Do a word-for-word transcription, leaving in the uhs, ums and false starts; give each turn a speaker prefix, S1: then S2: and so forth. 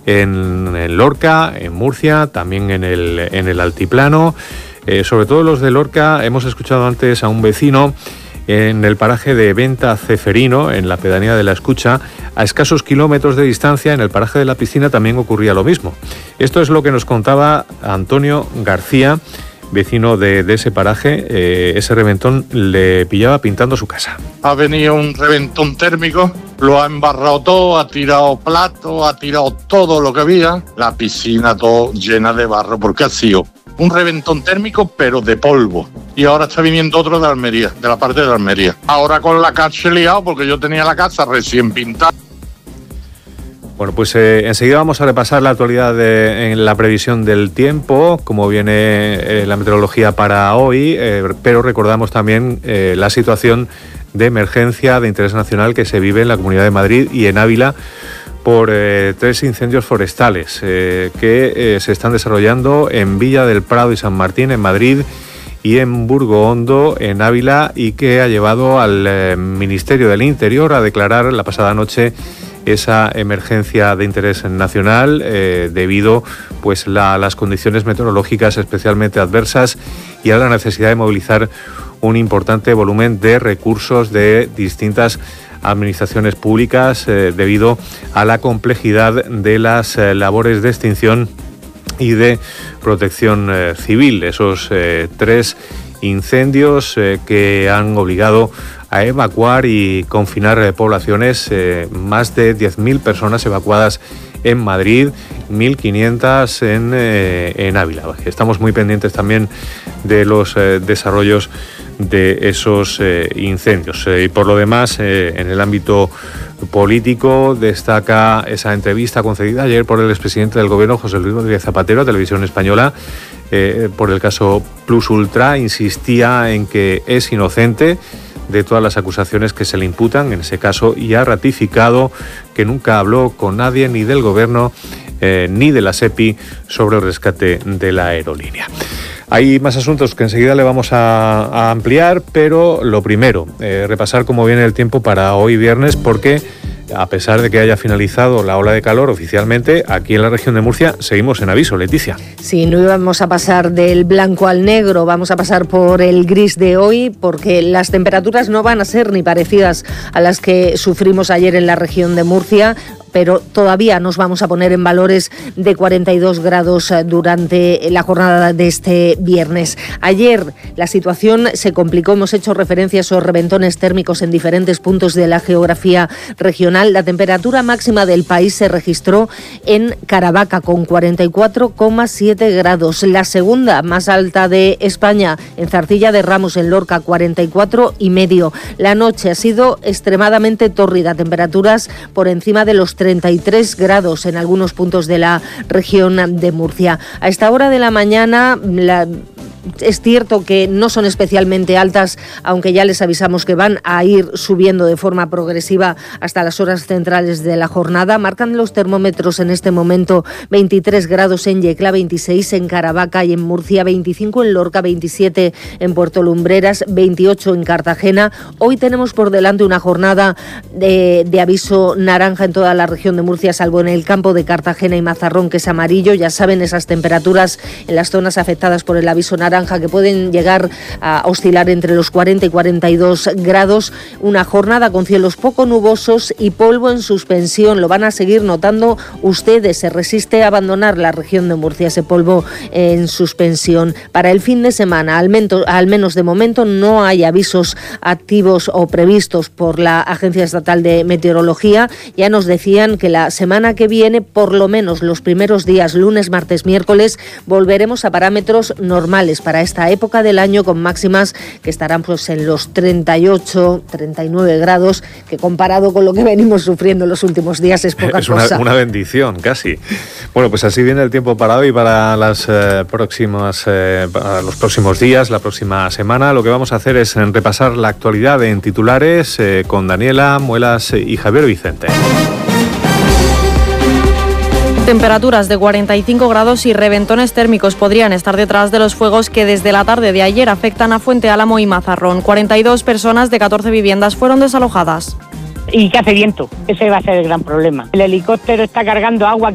S1: en, en Lorca, en Murcia, también en el, en el altiplano. Eh, sobre todo los de Lorca, hemos escuchado antes a un vecino en el paraje de Venta Ceferino, en la pedanía de La Escucha, a escasos kilómetros de distancia, en el paraje de la Piscina, también ocurría lo mismo. Esto es lo que nos contaba Antonio García, vecino de, de ese paraje. Eh, ese reventón le pillaba pintando su casa.
S2: Ha venido un reventón térmico, lo ha embarrado todo, ha tirado platos, ha tirado todo lo que había, la piscina todo llena de barro, porque ha sido un reventón térmico, pero de polvo. Y ahora está viniendo otro de Almería, de la parte de Almería. Ahora con la casa liado, porque yo tenía la casa recién pintada.
S1: Bueno, pues eh, enseguida vamos a repasar la actualidad de, en la previsión del tiempo, cómo viene eh, la meteorología para hoy, eh, pero recordamos también eh, la situación de emergencia de interés nacional que se vive en la Comunidad de Madrid y en Ávila por eh, tres incendios forestales eh, que eh, se están desarrollando en Villa del Prado y San Martín, en Madrid, y en Burgo Hondo, en Ávila, y que ha llevado al eh, Ministerio del Interior a declarar la pasada noche esa emergencia de interés nacional eh, debido pues, a las condiciones meteorológicas especialmente adversas y a la necesidad de movilizar un importante volumen de recursos de distintas administraciones públicas eh, debido a la complejidad de las eh, labores de extinción y de protección eh, civil. Esos eh, tres incendios eh, que han obligado a evacuar y confinar eh, poblaciones, eh, más de diez mil personas evacuadas en Madrid, mil quinientas en, eh, en Ávila. Estamos muy pendientes también de los eh, desarrollos de esos eh, incendios. Eh, y por lo demás, eh, en el ámbito político, destaca esa entrevista concedida ayer por el expresidente del Gobierno, José Luis Rodríguez Zapatero, a Televisión Española, eh, por el caso Plus Ultra. Insistía en que es inocente de todas las acusaciones que se le imputan en ese caso y ha ratificado que nunca habló con nadie, ni del Gobierno eh, ni de la SEPI, sobre el rescate de la aerolínea. Hay más asuntos que enseguida le vamos a, a ampliar, pero lo primero, eh, repasar cómo viene el tiempo para hoy viernes, porque a pesar de que haya finalizado la ola de calor oficialmente, aquí en la región de Murcia seguimos en aviso, Leticia.
S3: Sí, no íbamos a pasar del blanco al negro, vamos a pasar por el gris de hoy, porque las temperaturas no van a ser ni parecidas a las que sufrimos ayer en la región de Murcia, pero todavía nos vamos a poner en valores de cuarenta y dos grados durante la jornada de este viernes. Ayer la situación se complicó, hemos hecho referencia a esos reventones térmicos en diferentes puntos de la geografía regional. La temperatura máxima del país se registró en Caravaca con cuarenta y cuatro coma siete grados. La segunda más alta de España en Zarcilla de Ramos, en Lorca, cuarenta y cuatro y medio. La noche ha sido extremadamente tórrida, temperaturas por encima de los treinta y tres grados en algunos puntos de la región de Murcia. A esta hora de la mañana, la... es cierto que no son especialmente altas, aunque ya les avisamos que van a ir subiendo de forma progresiva hasta las horas centrales de la jornada. Marcan los termómetros en este momento veintitrés grados en Yecla, veintiséis en Caravaca y en Murcia, veinticinco en Lorca, veintisiete en Puerto Lumbreras, veintiocho en Cartagena. Hoy tenemos por delante una jornada de, de aviso naranja en toda la región de Murcia, salvo en el campo de Cartagena y Mazarrón, que es amarillo. Ya saben, esas temperaturas en las zonas afectadas por el aviso naranja, que pueden llegar a oscilar entre los cuarenta y cuarenta y dos grados. Una jornada con cielos poco nubosos y polvo en suspensión. Lo van a seguir notando ustedes. Se resiste a abandonar la región de Murcia ese polvo en suspensión. Para el fin de semana, al, mento, al menos de momento, no hay avisos activos o previstos por la Agencia Estatal de Meteorología. Ya nos decían que la semana que viene, por lo menos los primeros días, lunes, martes, miércoles, volveremos a parámetros normales para esta época del año, con máximas que estarán pues en los treinta y ocho, treinta y nueve grados, que comparado con lo que venimos sufriendo en los últimos días es poca
S1: es una,
S3: cosa.
S1: Una bendición, casi. Bueno, pues así viene el tiempo para hoy, para las eh, próximas, eh, para los próximos días, la próxima semana. Lo que vamos a hacer es repasar la actualidad en titulares eh, con Daniela Muelas y Javier Vicente.
S4: Temperaturas de cuarenta y cinco grados y reventones térmicos podrían estar detrás de los fuegos que desde la tarde de ayer afectan a Fuente Álamo y Mazarrón. cuarenta y dos personas de catorce viviendas fueron desalojadas.
S5: Y que hace viento, ese va a ser el gran problema. El helicóptero está cargando agua